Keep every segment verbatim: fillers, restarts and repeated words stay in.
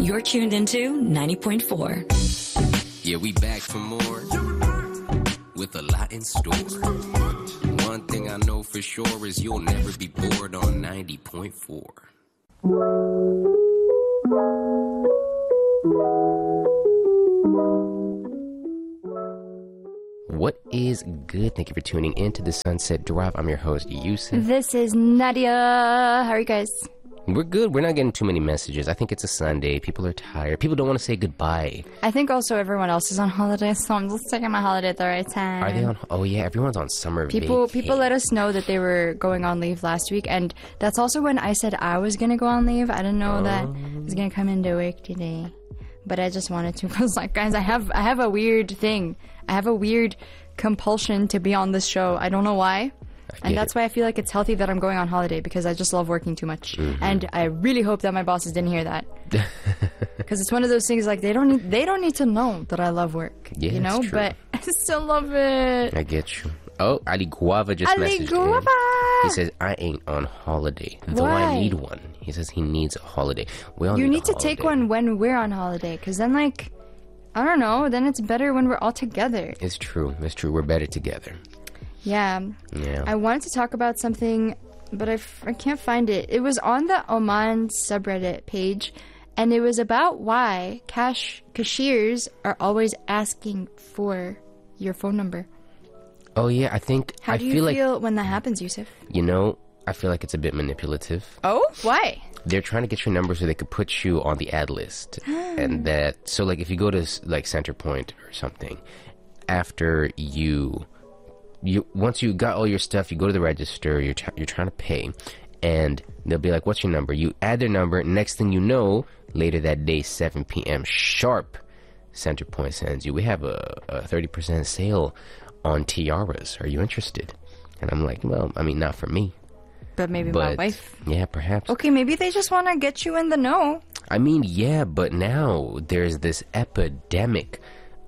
You're tuned into ninety point four. Yeah, we back for more with a lot in store. One thing I know for sure is you'll never be bored on ninety point four. What is good? Thank you for tuning in to the Sunset Drive. I'm your host, Yusuf. This is Nadia. How are you guys? We're good. We're not getting too many messages. I think it's a Sunday. People are tired. People don't want to say goodbye. I think also everyone else is on holiday, so I'm just taking my holiday at the right time. Are they on? Oh, yeah. Everyone's on summer People vacation. people let us know that they were going on leave last week, and that's also when I said I was going to go on leave. I didn't know oh. that I was going to come into work today. But I just wanted to because, like, guys, I have I have a weird thing. I have a weird compulsion to be on this show. I don't know why. And that's why I feel like it's healthy that I'm going on holiday, because I just love working too much. Mm-hmm. And I really hope that my bosses didn't hear that. Because it's one of those things, like, they don't need, they don't need to know that I love work. Yeah, you know? True. But I still love it. I get you. Oh, Ali Guava just Ali messaged Guava. in. He says, I ain't on holiday, though Why? I need one. He says he needs a holiday. We all you need, need a to holiday. take one when we're on holiday, because then, like, I don't know, then it's better when we're all together. It's true. It's true. We're better together. Yeah. Yeah. I wanted to talk about something, but I, f- I can't find it. It was on the Oman subreddit page, and it was about why cash cashiers are always asking for your phone number. Oh, yeah. I think... How I do you feel, feel like, when that happens, Yusuf? You know, I feel like it's a bit manipulative. Oh? Why? They're trying to get your number so they could put you on the ad list. And that... So, like, if you go to, like, Centerpoint or something, after you... You once you got all your stuff, you go to the register, you're t- you're trying to pay, and they'll be like, what's your number? You add their number, next thing you know, later that day, seven p.m. sharp, Centerpoint sends you, we have a, a thirty percent sale on tiaras. Are you interested? And I'm like, well, I mean, not for me. But maybe but, my wife. Yeah, perhaps. Okay, maybe they just want to get you in the know. I mean, yeah, but now there's this epidemic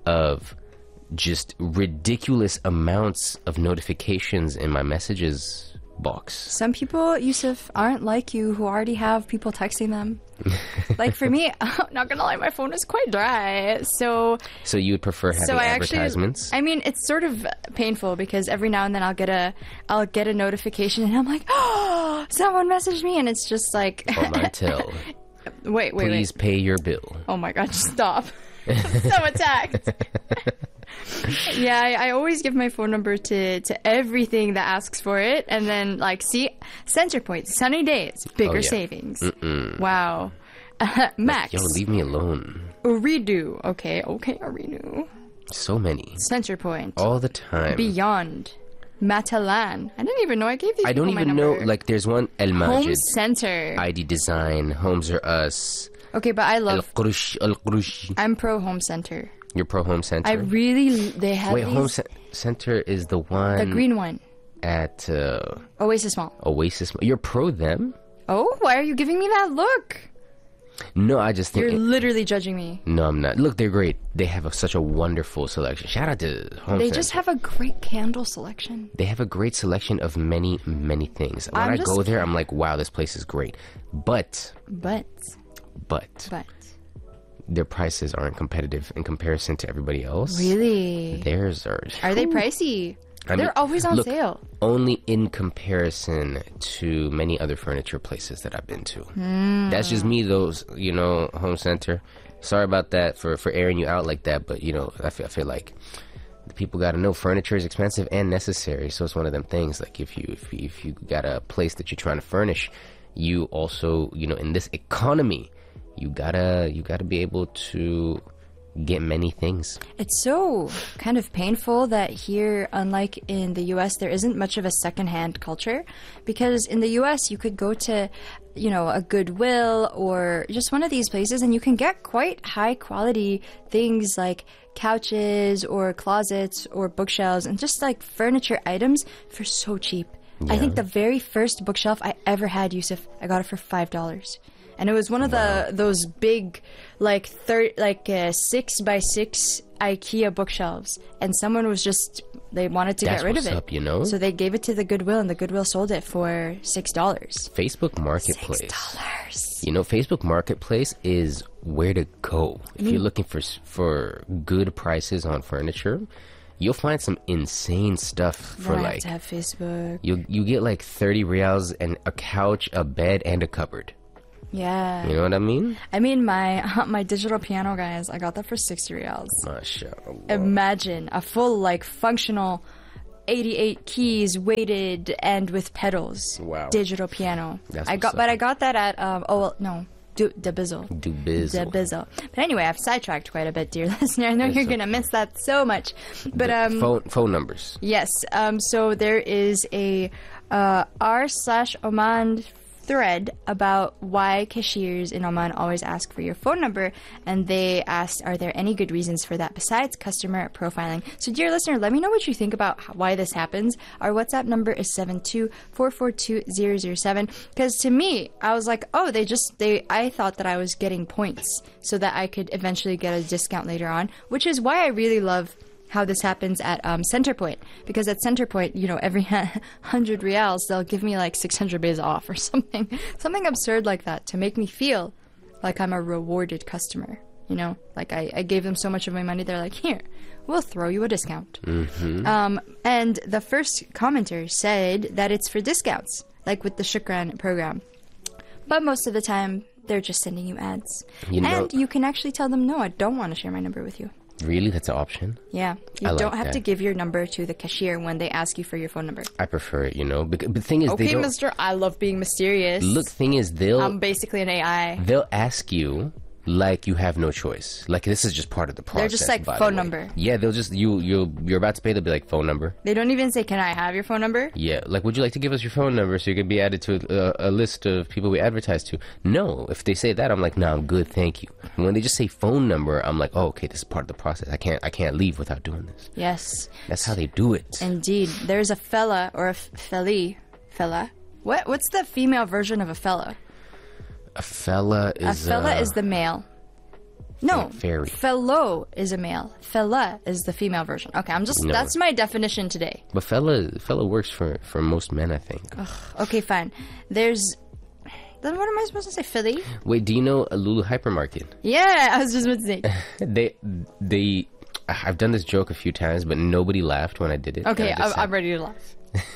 of just ridiculous amounts of notifications in my messages box. Some people, Yusuf, aren't like you who already have people texting them. Like for me, I'm not gonna lie, my phone is quite dry. So So you would prefer having so I advertisements? Actually, I mean, it's sort of painful because every now and then I'll get a I'll get a notification and I'm like, oh, someone messaged me, and it's just like, Oh my tell. wait, wait, Please wait. pay your bill. Oh my god, just stop. So attacked. Yeah, I, I always give my phone number to, to everything that asks for it, and then, like, see, Centerpoint, sunny days, bigger Oh, yeah. savings. Mm-mm. Wow. Uh, Max. Yo, leave me alone. Redo. Okay, okay, a redo. So many. Centerpoint. All the time. Beyond. Matalan. I didn't even know I gave these I don't people even my know, number. like, there's one, El Home Majid, Center. I D Design, Homes Are Us, Okay, but I El love... Qurush, El Qurush. I'm pro Home Center. You're pro Home Center? I really... They have Wait, these, Home Ce- Center is the one... the green one. At uh, Oasis Mall. Oasis. You're pro them? Oh, why are you giving me that look? No, I just think... You're it- literally judging me. No, I'm not. Look, they're great. They have a, such a wonderful selection. Shout out to Home They Center. just have a great candle selection. They have a great selection of many, many things. When I'm I just- go there, I'm like, wow, this place is great. But, But, but, but. their prices aren't competitive in comparison to everybody else. Really? Theirs are... Are they pricey? I They're mean, always on look, sale. Only in comparison to many other furniture places that I've been to. Mm. That's just me, those, you know, Home Center. Sorry about that for, for airing you out like that, but, you know, I feel, I feel like the people got to know furniture is expensive and necessary. So it's one of them things. Like, if you, if you, if you got a place that you're trying to furnish, you also, you know, in this economy, you gotta, you gotta be able to get many things. It's so kind of painful that here, unlike in the U S, there isn't much of a secondhand culture. Because in the U S, you could go to, you know, a Goodwill or just one of these places and you can get quite high quality things like couches or closets or bookshelves and just like furniture items for so cheap. I think the very first bookshelf I ever had, Yusuf, I got it for five dollars. And it was one of the those big, like thir- like uh, six by six IKEA bookshelves, and someone was just they wanted to That's get rid of what's it. up, you know? So they gave it to the Goodwill, and the Goodwill sold it for six dollars. Facebook Marketplace. Six dollars. You know, Facebook Marketplace is where to go if you're looking for s- for good prices on furniture. You'll find some insane stuff for Don't like have to have Facebook. you you get like thirty reals and a couch, a bed, and a cupboard. Yeah. You know what I mean? I mean, my my digital piano, guys, I got that for sixty reals. Mashallah. Imagine a full, like, functional eighty-eight keys, weighted, and with pedals. Wow. Digital piano. That's I what's got, up. but I got that at, um, oh, well, no, Du- Debizzle. Dubizzle. Debizzle. But anyway, I've sidetracked quite a bit, dear listener. I know you're okay. going to miss that so much. But, um, phone phone numbers. yes, um, so there is a uh, r slash Oman thread about why cashiers in Oman always ask for your phone number, and they asked, are there any good reasons for that besides customer profiling? So, dear listener, let me know what you think about how, why this happens. Our WhatsApp number is seven two four four two zero zero seven, because to me, I was like, oh, they just, they, I thought that I was getting points so that I could eventually get a discount later on, which is why I really love how this happens at um, Centerpoint, because at Centerpoint, you know, every hundred reals they'll give me like six hundred bays off or something, something absurd like that to make me feel like I'm a rewarded customer. You know, like I, I gave them so much of my money, they're like, here, we'll throw you a discount. Mm-hmm. Um, and the first commenter said that it's for discounts, like with the Shukran program, but most of the time they're just sending you ads, You know- and you can actually tell them, no, I don't want to share my number with you. Really, that's an option. Yeah, you I like don't have that. to give your number to the cashier when they ask you for your phone number. I prefer it. You know, but, but the thing is, they Okay, don't. mister, I love being mysterious. Look, thing is, they'll I'm basically an A I. they'll ask you like you have no choice. Like this is just part of the process. They're just like, by the phone way. number. Yeah, they'll just you you you're about to pay. They'll be like phone number. They don't even say, can I have your phone number? Yeah, like would you like to give us your phone number so you can be added to a, a list of people we advertise to? No, if they say that, I'm like, nah, I'm good, thank you. And when they just say phone number, I'm like, oh, okay, this is part of the process. I can't I can't leave without doing this. Yes, That's how they do it. indeed. There's a fella, or a f- felly, fella. What? What's the female version of a fella? A fella A is fella uh, is the male. No, fairy. fellow is a male. Fella is the female version. Okay, I'm just, No. that's my definition today. but fella fella works for for most men, I think. Okay, fine. There's, then what am I supposed to say? Philly? Wait, do you know a Lulu hypermarket? Yeah, I was just about to say. They they I've done this joke a few times, but nobody laughed when I did it. Okay, I I'm, just I'm said- ready to laugh.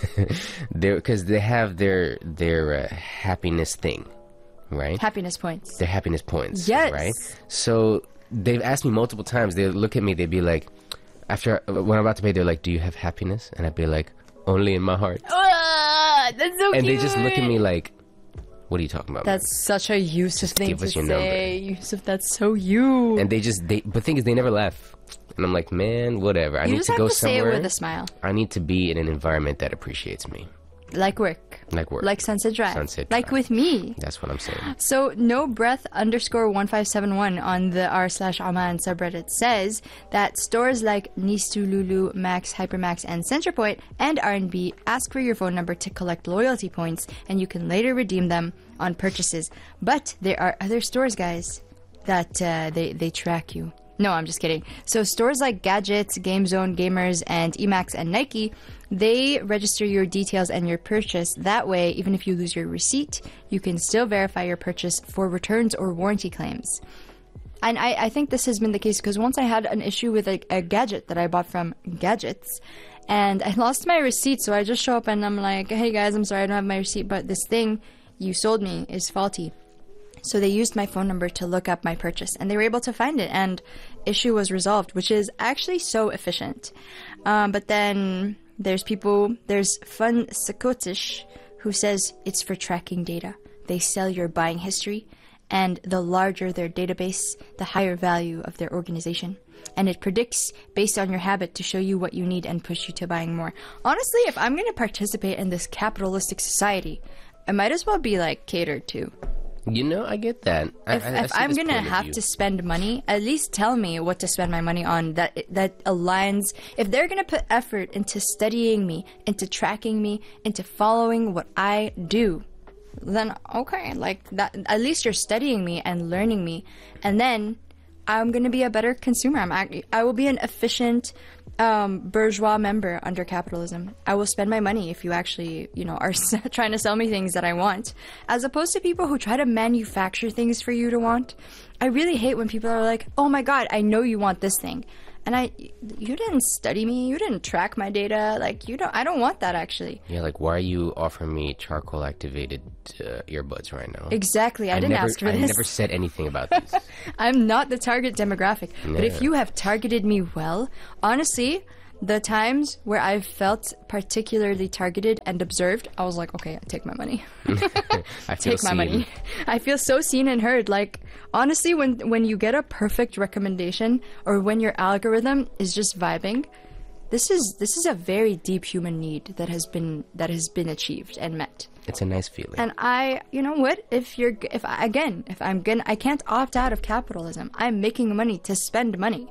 They're because they have their their uh, happiness thing, right? Happiness points. Their happiness points, Yes. right? So they've asked me multiple times. They look at me. They'd be like, after when I'm about to pay, they're like, "Do you have happiness?" And I'd be like, "Only in my heart." Ah, that's so And cute. they just look at me like, "What are you talking about?" man?" That's such a Yusuf thing give to us your say. Yusuf, that's so you. And they just they. But the thing is, they never laugh. And I'm like, man, whatever. I you need just to have go to say it somewhere. with a smile. I need to be in an environment that appreciates me, Like work. like work. Like Sunset Drive. Sunset Like Drive. with me. That's what I'm saying. So, no breath underscore one five seven one on the r slash Aman subreddit says that stores like Nistu, Lulu, Max, Hypermax, and Centerpoint and R and B ask for your phone number to collect loyalty points, and you can later redeem them on purchases. But there are other stores, guys, that uh, they, they track you. No, I'm just kidding. So stores like Gadgets, GameZone, Gamers, and Emacs and Nike, they register your details and your purchase. That way, even if you lose your receipt, you can still verify your purchase for returns or warranty claims. And I, I think this has been the case because once I had an issue with a, a gadget that I bought from Gadgets, and I lost my receipt, so I just show up and I'm like, hey guys, I'm sorry I don't have my receipt, but this thing you sold me is faulty. So they used my phone number to look up my purchase, and they were able to find it, and issue was resolved, which is actually so efficient. Um, but then there's people, there's Fun Sakotish, who says it's for tracking data. They sell your buying history, and the larger their database, the higher value of their organization. And it predicts based on your habit to show you what you need and push you to buying more. Honestly, if I'm going to participate in this capitalistic society, I might as well be like catered to. You know, I get that. I, If, I, I if see I'm this gonna point of have view. to spend money, at least tell me what to spend my money on that that aligns. If they're gonna put effort into studying me, into tracking me, into following what I do, then okay, like that. At least you're studying me and learning me, and then I'm gonna be a better consumer. I'm act- I will be an efficient um, bourgeois member under capitalism. I will spend my money if you actually, you know, are s- trying to sell me things that I want, as opposed to people who try to manufacture things for you to want. I really hate when people are like, oh my god, I know you want this thing. And I, you didn't study me, you didn't track my data, like, you don't, I don't want that actually. Yeah, like, why are you offering me charcoal-activated uh, earbuds right now? Exactly, I, I didn't never, ask for I this. never said anything about this. I'm not the target demographic. But if Yeah. you have targeted me well, honestly, the times where I've felt particularly targeted and observed, I was like, okay, take my money. I feel Take my seen. money. I feel so seen and heard. Like, honestly, when when you get a perfect recommendation or when your algorithm is just vibing, this is this is a very deep human need that has been that has been achieved and met. It's a nice feeling. And I, you know what? If you're, if I, again, if I'm gonna, I can't opt out of capitalism. I'm making money to spend money.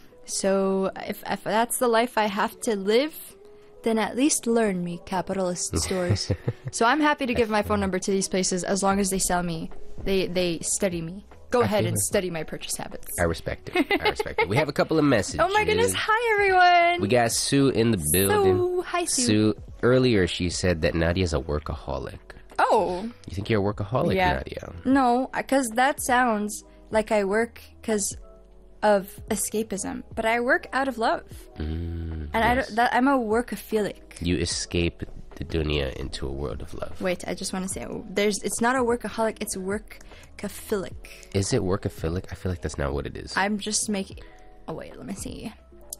So if if that's the life I have to live, then at least learn me, capitalist stores. So I'm happy to give my phone number to these places as long as they sell me. They they study me. Go ahead and study my purchase habits. I respect it. I respect it. We have a couple of messages. Oh my goodness! Hi everyone. We got Sue in the building. So, hi, Sue. Sue, earlier she said that Nadia's a workaholic. Oh You think you're a workaholic, yeah. Nadia? No, because that sounds like I work because of escapism, but I work out of love. Mm, And I yes. don't, that I'm a workaphilic. You escape the dunya into a world of love. Wait, I just want to say, there's. It's not a workaholic. It's workaphilic. Is it workaphilic? I feel like that's not what it is. I'm just making. Oh wait, let me see.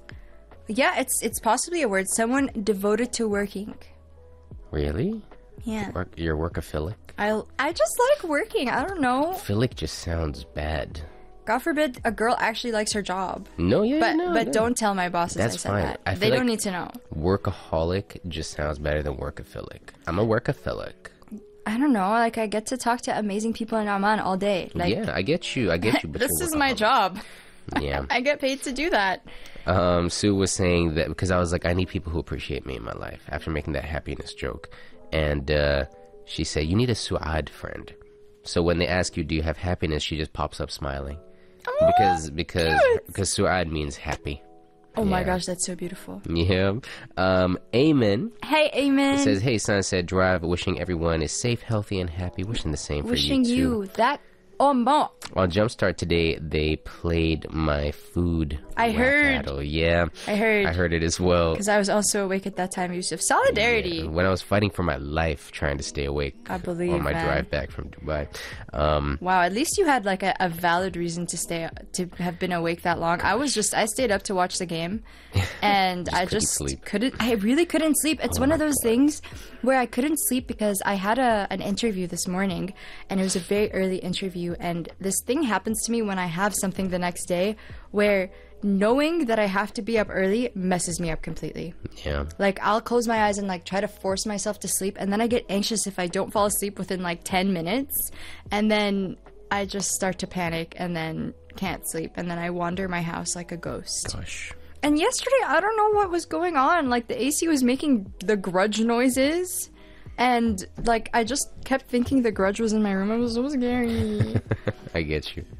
Yeah, it's it's possibly a word. Someone devoted to working. Really? Yeah. Work, you're workaphilic? I I just like working. I don't know. Philic just sounds bad. God forbid a girl actually likes her job. No, yeah, But no, but no. don't tell my bosses That's I said fine. that. I feel They don't like- need to know. Workaholic just sounds better than workaphilic. I'm a workaphilic. I don't know. Like I get to talk to amazing people in Amman all day. Like yeah, I get you. I get you. But this you're is my workaholic. job. Yeah. I get paid to do that. Um, Sue was saying that because I was like, I need people who appreciate me in my life after making that happiness joke. And uh, she said, you need a Su'ad friend. So when they ask you, do you have happiness, she just pops up smiling. because because because Su'ad means happy. Oh my Yeah. gosh, that's so beautiful. Yeah. Um, Amen Hey, Amen. says, hey, Sunset Drive, wishing everyone is safe, healthy, and happy. Wishing the same for Wishing you, too. you that. Oh, bon. On Jumpstart today, they played my food I rap heard. battle. Yeah. I heard. I heard it as well. Because I was also awake at that time, Yusuf. Solidarity. Yeah, when I was fighting for my life trying to stay awake I believe, on my man. drive back from Dubai. Um, Wow, at least you had like a, a valid reason to stay to have been awake that long. I was just I stayed up to watch the game, and I couldn't just sleep. couldn't. I really couldn't sleep. It's Oh one my of those God. things where I couldn't sleep because I had a an interview this morning, and it was a very early interview, and this thing happens to me when I have something the next day where knowing that I have to be up early messes me up completely. yeah. Like I'll close my eyes and like try to force myself to sleep, and then I get anxious if I don't fall asleep within like ten minutes, and then I just start to panic and then can't sleep, and then I wander my house like a ghost. Gosh. And yesterday I don't know what was going on. Like the A C was making the Grudge noises, and like I just kept thinking the Grudge was in my room. It was so scary. I get you.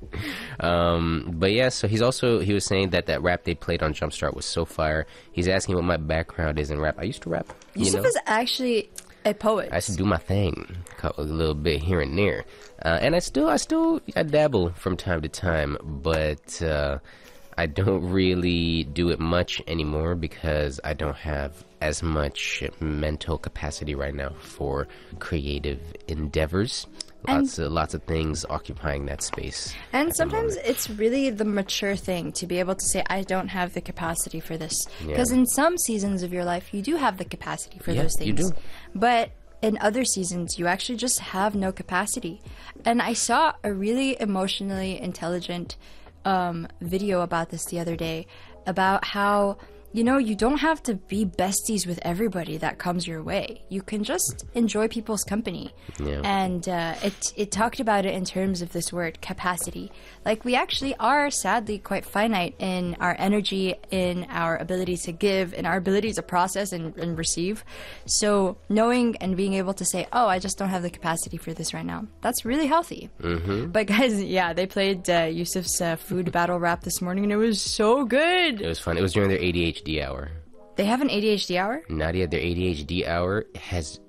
Um, but yeah, so he's also, he was saying that that rap they played on Jumpstart was so fire. He's asking what my background is in rap. I used to rap. You Yusuf know? is actually a poet. I used to do my thing a little bit here and there, uh, and I still, I still, I dabble from time to time, but uh, I don't really do it much anymore because I don't have as much mental capacity right now for creative endeavors. Lots of lots of things occupying that space. And sometimes it's really the mature thing to be able to say, I don't have the capacity for this. Because Yeah. in some seasons of your life, you do have the capacity for Yeah, those you things. do. But in other seasons, you actually just have no capacity. And I saw a really emotionally intelligent um, video about this the other day, about how, you know, you don't have to be besties with everybody that comes your way. You can just enjoy people's company. Yeah. And uh, it it talked about it in terms of this word, capacity. Like, we actually are sadly quite finite in our energy, in our ability to give, in our ability to process and, and receive. So knowing and being able to say, oh, I just don't have the capacity for this right now, that's really healthy. Mm-hmm. But guys, yeah, they played uh, Yusuf's uh, food battle rap this morning, and it was so good. It was fun. It was during their A D H H D hour. They have an A D H D hour? Nadia, their A D H D hour has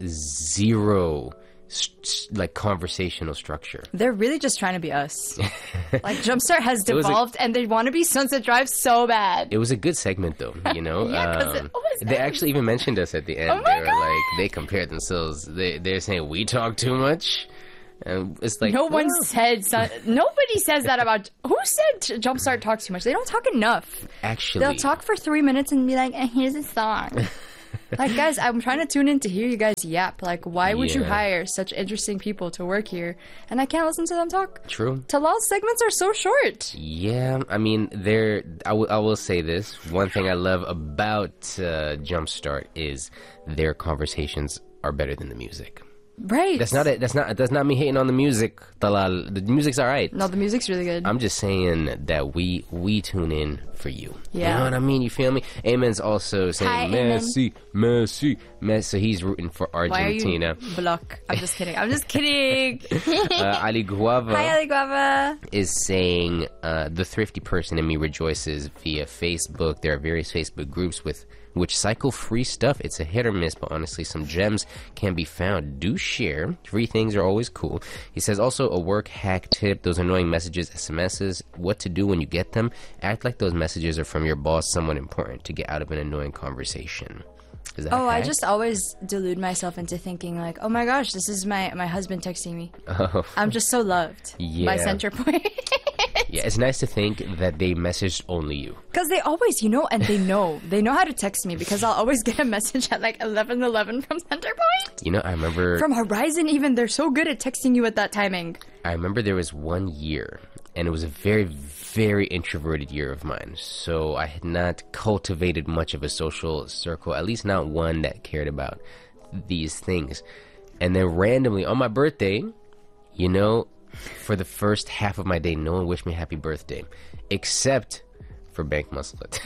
zero st- like conversational structure. They're really just trying to be us. Like Jumpstart has It was a- devolved, and they want to be Sunset Drive so bad. It was a good segment, though. You know, Yeah, 'cause it always they ends. actually even mentioned us at the end. Oh my they were God. like, they compared themselves. They they're saying we talk too much, and it's like No one well, said sun- nobody says that about who said Jumpstart talks too much. They don't talk enough. Actually, They'll talk for three minutes and be like, eh, "Here's a song." Like, guys, I'm trying to tune in to hear you guys yap. Like, why would you Yeah. hire such interesting people to work here, and I can't listen to them talk? True. Talal's segments are so short. Yeah, I mean, there. I will. I will say this. One thing I love about uh, Jumpstart is their conversations are better than the music. Right. That's not it. That's not. That's not me hating on the music. Talal. The music's all right. No, the music's really good. I'm just saying that we we tune in for you. Yeah. You know what I mean? You feel me? Amen's also saying Hi, Amen. Messi, Messi, Messi. So he's rooting for Why are Argentina. you block? I'm just kidding. I'm just kidding. uh, Ali Guava Hi, Ali Guava. is saying uh, the thrifty person in me rejoices via Facebook. There are various Facebook groups with which cycle free stuff. It's a hit or miss, but honestly, some gems can be found. Do share. Free things are always cool. He says also a work hack tip: those annoying messages, S M Ses, what to do when you get them. Act like those messages are from your boss, someone important, to get out of an annoying conversation. Is that a Oh, I hack? just always delude myself into thinking like, oh my gosh, this is my, my husband texting me. Oh. I'm just so loved by Yeah. Centerpoint. Yeah, it's nice to think that they messaged only you. Because they always, you know, and they know. They know how to text me because I'll always get a message at like eleven eleven from Centerpoint. You know, I remember. From Horizon even, they're so good at texting you at that timing. I remember there was one year, and it was a very, very introverted year of mine. So I had not cultivated much of a social circle, at least not one that cared about these things. And then randomly on my birthday, you know, for the first half of my day, no one wished me happy birthday, except for Bank Muslet.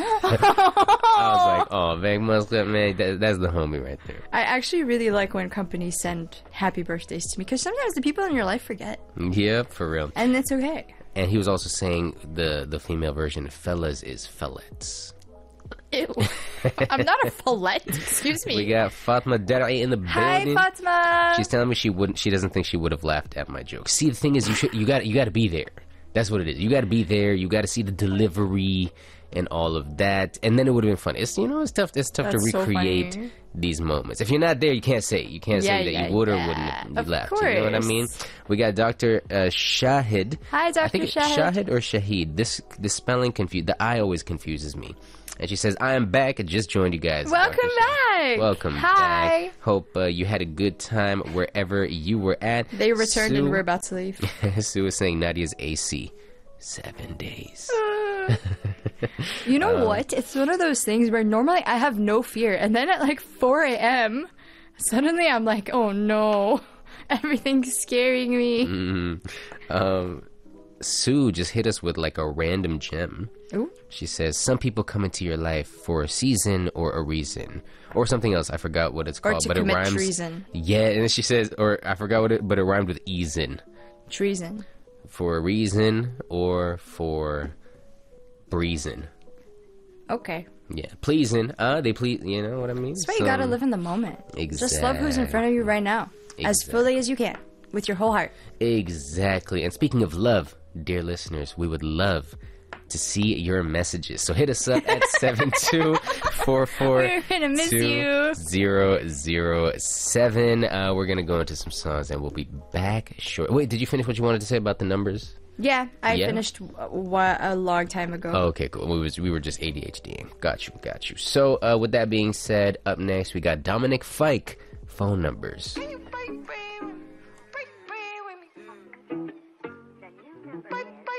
I was like, oh, Bank Muslet, man, that, that's the homie right there. I actually really like when companies send happy birthdays to me because sometimes the people in your life forget. Yeah, for real. And it's okay. And he was also saying the, the female version, fellas is fellets. Ew. I'm not a fillet. Excuse me. We got Fatma Dari in the Hi, building. Fatma. She's telling me she wouldn't. She doesn't think she would have laughed at my joke. See, the thing is, you should. You got. You got to be there. That's what it is. You got to be there. You got to see the delivery and all of that, and then it would have been fun. It's you know, it's tough. It's tough That's to so recreate funny. these moments. If you're not there, you can't say. It. You can't Yeah, say that yeah, you would or yeah. wouldn't have you Of laughed. You know what I course. mean? We got Doctor uh, Shahid. Hi, I Doctor think it's Shahid. Shahid or Shahid. This the spelling confused. The I always confuses me. And she says, I am back. I just joined you guys. Welcome Doctor Shahid. back. Welcome Hi. back. Hope uh, you had a good time wherever you were at. They returned Sue, and we're about to leave. Sue is saying Nadia's A C. Seven days. You know Um, what? It's one of those things where normally I have no fear, and then at like four a.m., suddenly I'm like, oh no, everything's scaring me. Mm-hmm. Um, Sue just hit us with like a random gem. Ooh. She says, some people come into your life for a season or a reason. Or something else. I forgot what it's Or called. to but it commit rhymes. treason. Yeah, and then she says, or I forgot what it, but it rhymed with easin. Treason. For a reason or for breezing. Okay. Yeah, pleasing. Uh, they please, you know what I mean? That's why you gotta live in the moment. Just love who's in front of you right now. As Exactly. fully as you can. With your whole heart. Exactly. And speaking of love, dear listeners, we would love to see your messages. So hit us up at seven two four four We're gonna miss you. zero zero seven. Uh, we're gonna go into some songs and we'll be back short. Wait, did you finish what you wanted to say about the numbers? Yeah, I Yeah? finished w- w- a long time ago. Oh, okay, cool. We was we were just ADHDing. Got you, got you. So uh, with that being said, up next we got Dominic Fike. Phone numbers. Bye, bye, bye, bye, bye, bye, bye.